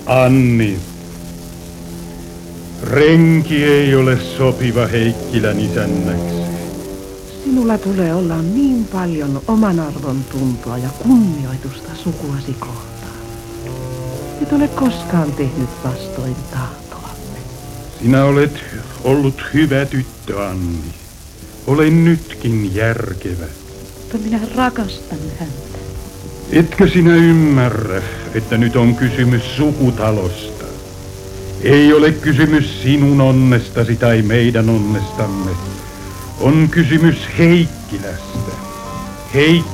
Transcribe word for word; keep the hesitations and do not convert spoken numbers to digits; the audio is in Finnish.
Anni, renki ei ole sopiva Heikkilän isännäksi. Sinulla tulee olla niin paljon oman arvon tuntoa ja kunnioitusta sukuasi kohtaan. Et ole koskaan tehnyt vastoin tahtoamme. Sinä olet ollut hyvä tyttö, Anni. Olen nytkin järkevä. Mutta minä rakastan häntä. Etkö sinä ymmärrä, että nyt on kysymys sukutalosta? Ei ole kysymys sinun onnestasi tai meidän onnestamme. On kysymys Heikkilästä. Heikkilä.